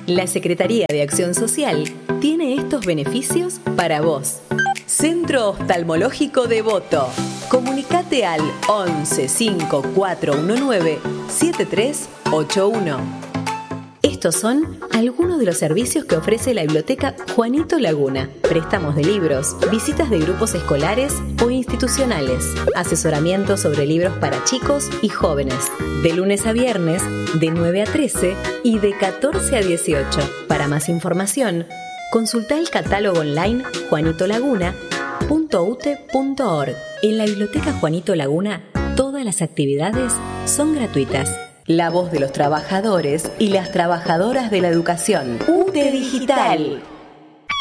La Secretaría de Acción Social tiene estos beneficios para vos. Centro Oftalmológico Devoto. Comunicate al 11 5419 7381. Estos son algunos de los servicios que ofrece la Biblioteca Juanito Laguna. Préstamos de libros, visitas de grupos escolares o institucionales, asesoramiento sobre libros para chicos y jóvenes, de lunes a viernes, de 9 a 13 y de 14 a 18. Para más información, consulta el catálogo online juanitolaguna.ute.org. En la Biblioteca Juanito Laguna, todas las actividades son gratuitas. La voz de los trabajadores y las trabajadoras de la educación. UTE Digital.